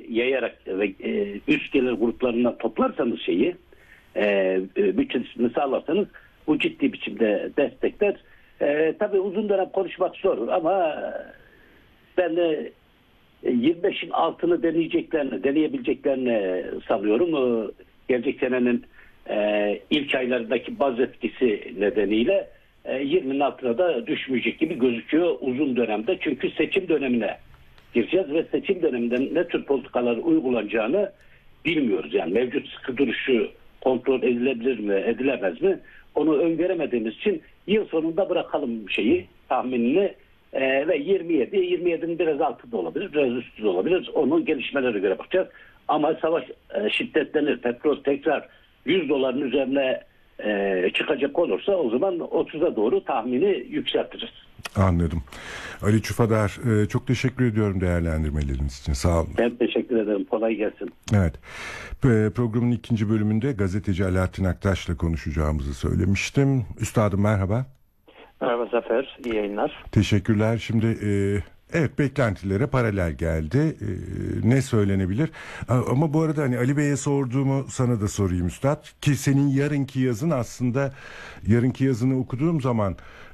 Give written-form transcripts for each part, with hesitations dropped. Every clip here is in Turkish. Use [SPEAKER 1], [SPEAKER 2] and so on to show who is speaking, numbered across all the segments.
[SPEAKER 1] yayarak ve üst gelir gruplarından toplarsanız bütçesini sağlarsanız bu ciddi biçimde destekler. Tabii uzun dönem konuşmak zor olur ama ben de 25'in altını deneyebileceklerini sanıyorum. Gelecek senenin ilk aylarındaki baz etkisi nedeniyle 20'nin altına da düşmeyecek gibi gözüküyor uzun dönemde. Çünkü seçim dönemine gireceğiz ve seçim döneminde ne tür politikalar uygulanacağını bilmiyoruz. Yani mevcut sıkı duruşu kontrol edilebilir mi, edilemez mi? Onu öngöremediğimiz için yıl sonunda bırakalım tahminini ve 27'nin biraz altında olabilir, biraz üstü de olabilir. Onun gelişmelere göre bakacağız. Ama savaş şiddetlenir, petrol tekrar $100 üzerine çıkacak olursa o zaman 30'a doğru tahmini yükseltiriz.
[SPEAKER 2] Anladım. Ali Çufadar, çok teşekkür ediyorum değerlendirmeleriniz için. Sağ olun.
[SPEAKER 1] Ben teşekkür ederim. Kolay gelsin.
[SPEAKER 2] Evet. Programın ikinci bölümünde gazeteci Alaaddin Aktaş'la konuşacağımızı söylemiştim. Üstadım merhaba.
[SPEAKER 3] Merhaba Zafer. İyi yayınlar.
[SPEAKER 2] Teşekkürler. Şimdi evet, beklentilere paralel geldi. Ne söylenebilir? Ama bu arada hani Ali Bey'e sorduğumu sana da sorayım Üstad. Ki senin yarınki yazını okuduğum zaman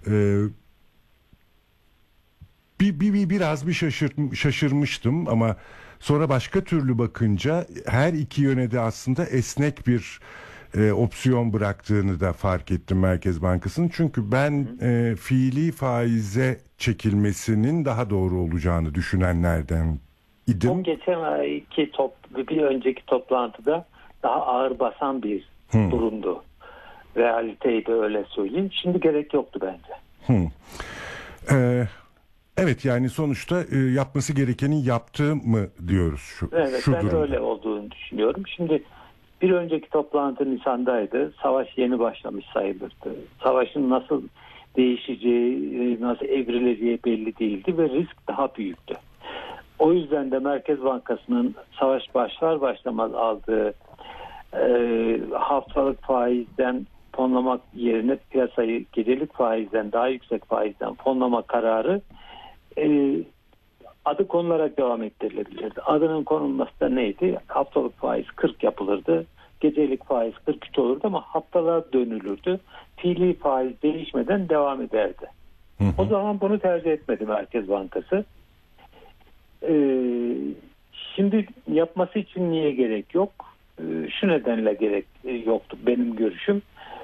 [SPEAKER 2] biraz şaşırmıştım ama sonra başka türlü bakınca her iki yöne de aslında esnek bir opsiyon bıraktığını da fark ettim Merkez Bankası'nın. Çünkü ben fiili faize çekilmesinin daha doğru olacağını düşünenlerden idim.
[SPEAKER 3] O geçen ayki bir önceki toplantıda daha ağır basan bir durumdu. Realiteyi de öyle söyleyeyim. Şimdi gerek yoktu bence.
[SPEAKER 2] Evet, yani sonuçta yapması gerekenin yaptığı mı diyoruz
[SPEAKER 3] Evet,
[SPEAKER 2] şu
[SPEAKER 3] ben
[SPEAKER 2] durumda.
[SPEAKER 3] öyle olduğunu düşünüyorum. Şimdi bir önceki toplantı Nisan'daydı. Savaş yeni başlamış sayılırdı. Savaşın nasıl değişeceği, nasıl evrileceği belli değildi ve risk daha büyüktü. O yüzden de Merkez Bankası'nın savaş başlar başlamaz aldığı haftalık faizden fonlamak yerine piyasayı gecelik faizden daha yüksek faizden fonlama kararı adı konularak devam ettirilebilirdi. Adının konulması da neydi? Haftalık faiz 40 yapılırdı. Gecelik faiz 43 olurdu ama haftalar dönülürdü. Fiili faiz değişmeden devam ederdi. O zaman bunu tercih etmedi Merkez Bankası. Şimdi yapması için niye gerek yok? Şu nedenle gerek yoktu benim görüşüm.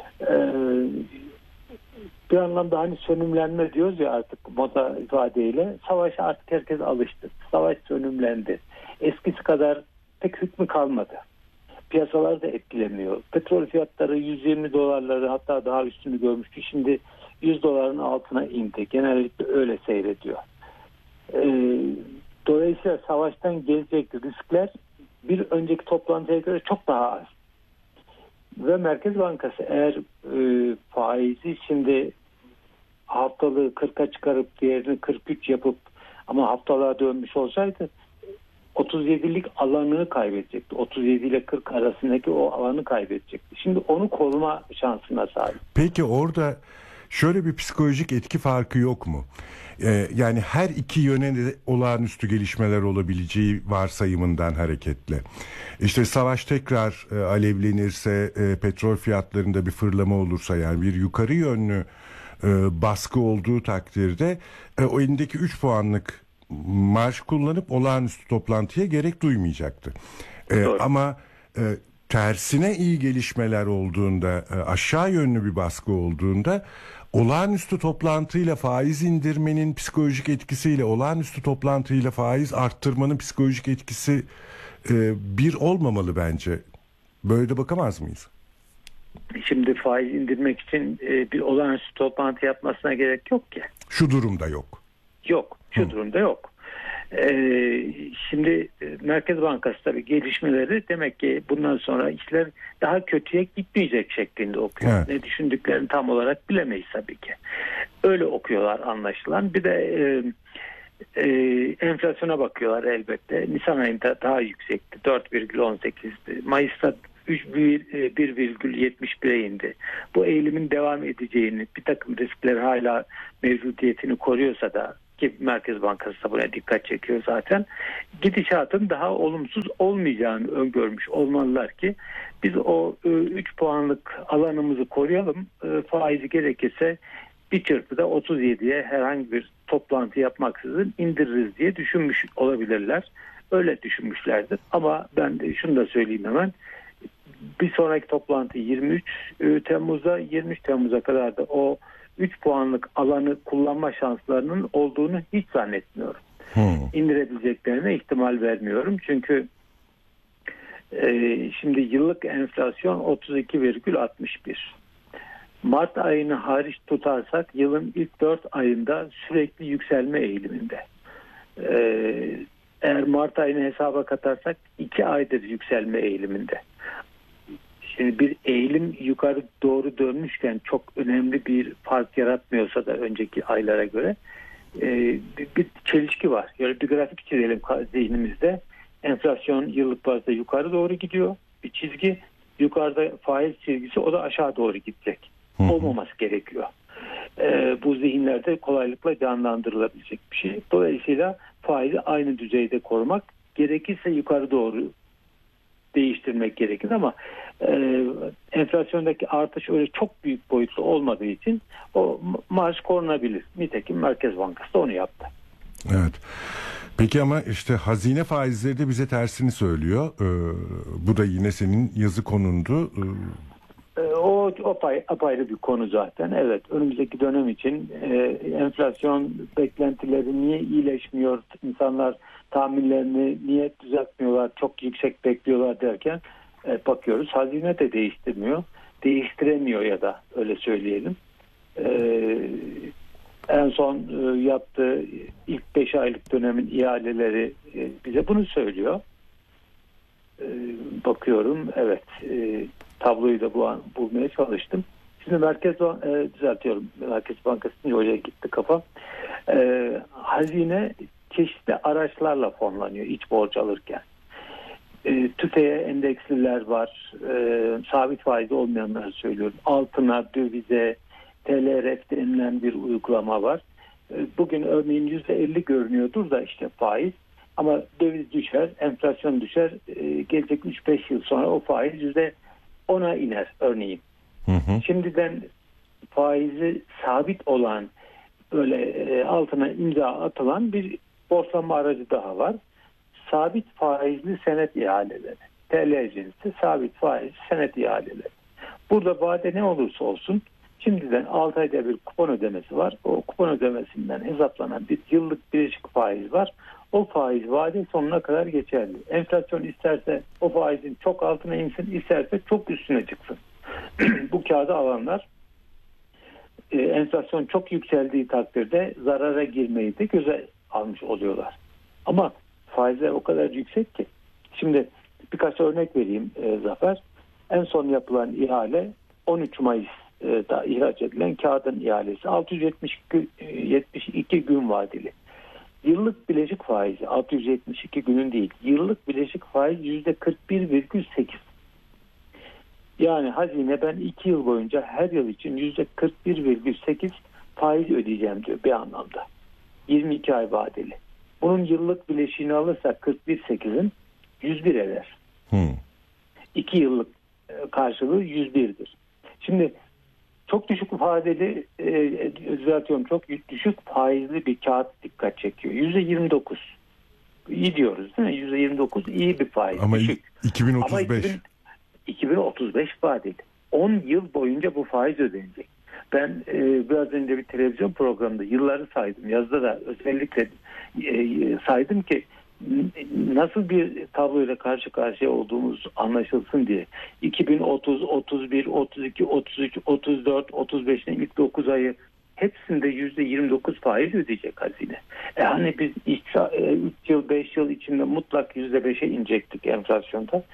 [SPEAKER 3] Bir anlamda hani sönümlenme diyoruz ya artık moda ifadeyle. Savaşa artık herkes alıştı. Savaş sönümlendi. Eskisi kadar pek hükmü kalmadı. Piyasalar da etkilemiyor. Petrol fiyatları $120 hatta daha üstünü görmüştü. Şimdi $100'ın altına indi. Genellikle öyle seyrediyor. Dolayısıyla savaştan gelecek riskler bir önceki toplantıya göre çok daha az. Ve Merkez Bankası eğer faizi şimdi haftalığı 40'a çıkarıp diğerini 43 yapıp ama haftalığa dönmüş olsaydı 37'lik alanını kaybedecekti. 37 ile 40 arasındaki o alanı kaybedecekti. Şimdi onu koruma şansına sahip.
[SPEAKER 2] Peki orada şöyle bir psikolojik etki farkı yok mu? Yani her iki yöne de olağanüstü gelişmeler olabileceği varsayımından hareketle. İşte savaş tekrar alevlenirse, petrol fiyatlarında bir fırlama olursa, yani bir yukarı yönlü baskı olduğu takdirde o elindeki 3 puanlık marj kullanıp olağanüstü toplantıya gerek duymayacaktı. Ama tersine iyi gelişmeler olduğunda, aşağı yönlü bir baskı olduğunda olağanüstü toplantıyla faiz indirmenin psikolojik etkisiyle olağanüstü toplantıyla faiz arttırmanın psikolojik etkisi bir olmamalı bence. Böyle de bakamaz mıyız?
[SPEAKER 3] Şimdi faiz indirmek için bir olağanüstü toplantı yapmasına gerek yok ki.
[SPEAKER 2] Şu durumda yok.
[SPEAKER 3] Yok. Şu durumda yok. Şimdi Merkez Bankası tabii gelişmeleri demek ki bundan sonra işler daha kötüye gitmeyecek şeklinde okuyor. Evet. Ne düşündüklerini tam olarak bilemeyiz tabii ki. Öyle okuyorlar anlaşılan. Bir de enflasyona bakıyorlar elbette. Nisan ayında daha yüksekti. 4,18'di. Mayıs'ta 1,71'e indi. Bu eğilimin devam edeceğini, bir takım riskler hala mevcudiyetini koruyorsa da ki Merkez Bankası da buna dikkat çekiyor zaten. Gidişatın daha olumsuz olmayacağını öngörmüş olmalılar ki biz o 3 puanlık alanımızı koruyalım. Faizi gerekirse bir çırpıda 37'ye herhangi bir toplantı yapmaksızın indiririz diye düşünmüş olabilirler. Öyle düşünmüşlerdir. Ama ben de şunu da söyleyeyim hemen. Bir sonraki toplantı 23 Temmuz'da 23 Temmuz'a kadar da o 3 puanlık alanı kullanma şanslarının olduğunu hiç zannetmiyorum. İndirebileceklerine ihtimal vermiyorum. Çünkü şimdi yıllık enflasyon 32,61. Mart ayını hariç tutarsak yılın ilk 4 ayında sürekli yükselme eğiliminde. Eğer Mart ayını hesaba katarsak 2 aydır yükselme eğiliminde. Şimdi bir eğilim yukarı doğru dönmüşken çok önemli bir fark yaratmıyorsa da önceki aylara göre bir çelişki var. Yani bir grafik çizelim zihnimizde. Enflasyon yıllık bazda yukarı doğru gidiyor. Bir çizgi. Yukarıda faiz çizgisi, o da aşağı doğru gidecek. Olmaması gerekiyor. Bu zihinlerde kolaylıkla canlandırılabilecek bir şey. Dolayısıyla faizi aynı düzeyde korumak, gerekirse yukarı doğru değiştirmek gerekir ama enflasyondaki artış öyle çok büyük boyutlu olmadığı için o marj korunabilir. Nitekim Merkez Bankası da onu yaptı.
[SPEAKER 2] Evet. Peki ama işte hazine faizleri de bize tersini söylüyor. Bu da yine senin yazı konundu.
[SPEAKER 3] O apayrı bir konu zaten. Evet, önümüzdeki dönem için enflasyon beklentileri niye iyileşmiyor, insanlar tahminlerini niye düzeltmiyorlar, çok yüksek bekliyorlar derken bakıyoruz hazine de değiştiremiyor ya da öyle söyleyelim. En son yaptığı ilk 5 aylık dönemin ihaleleri bize bunu söylüyor. Bakıyorum, evet, tabloyu da bulmaya çalıştım. Şimdi Merkez Bankası'nın oraya gitti kafa. Hazine çeşitli araçlarla fonlanıyor iç borç alırken. TÜFE'ye endeksliler var. Sabit faizi olmayanları söylüyorum. Altına, dövize, TLRF denilen bir uygulama var. Bugün örneğin %50 görünüyordur da işte faiz. Ama döviz düşer, enflasyon düşer. Gelecek 3-5 yıl sonra o faiz %10'a iner örneğin. Şimdiden faizi sabit olan, böyle altına imza atılan bir borçlanma aracı daha var. Sabit faizli senet ihaleleri. TL cinsi sabit faizli senet ihaleleri. Burada vade ne olursa olsun şimdiden 6 ayda bir kupon ödemesi var. O kupon ödemesinden hesaplanan bir yıllık bileşik faiz var. O faiz vade sonuna kadar geçerli. Enflasyon isterse o faizin çok altına insin, isterse çok üstüne çıksın. Bu kağıdı alanlar enflasyon çok yükseldiği takdirde zarara girmeyi de göze almış oluyorlar. Ama faizler o kadar yüksek ki. Şimdi birkaç örnek vereyim Zafer. En son yapılan ihale 13 Mayıs'da ihraç edilen kağıdın ihalesi 672 gün vadeli. Yıllık bileşik faizi 672 günün değil. Yıllık bileşik faiz %41,8. Yani hazine ben 2 yıl boyunca her yıl için %41,8 faiz ödeyeceğim diyor bir anlamda. 22 ay vadeli. Bunun yıllık bileşiğini alırsak 41,8'in 101 eder. 2 yıllık karşılığı 101'dir. Şimdi çok düşük vadeli, çok düşük faizli bir kağıt dikkat çekiyor. %29. İyi diyoruz değil mi? %29 iyi bir faiz.
[SPEAKER 2] Ama
[SPEAKER 3] düşük.
[SPEAKER 2] 2035.
[SPEAKER 3] Ama 2035 vadeli. 10 yıl boyunca bu faiz ödenecek. Ben biraz önce bir televizyon programında yılları saydım. Yazda da özellikle saydım ki nasıl bir tabloyla karşı karşıya olduğumuz anlaşılsın diye. 2030, 31, 32, 33, 34, 35'in ilk 9 ayı hepsinde %29 faiz ödeyecek hazine. Hani biz 3 yıl 5 yıl içinde mutlak %5'e inecektik enflasyonda.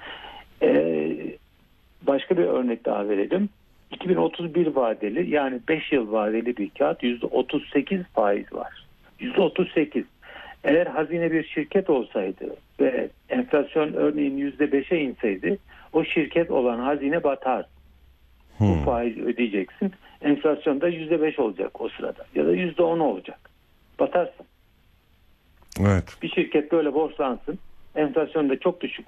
[SPEAKER 3] Başka bir örnek daha verelim. 2031 vadeli, yani 5 yıl vadeli bir kağıt %38 faiz var. %38. Eğer hazine bir şirket olsaydı ve enflasyon örneğin %5'e inseydi, o şirket olan hazine batar. Bu faizi ödeyeceksin. Enflasyonda %5 olacak o sırada ya da %10 olacak. Batarsın.
[SPEAKER 2] Evet.
[SPEAKER 3] Bir şirket böyle borçlansın. Enflasyon da çok düşük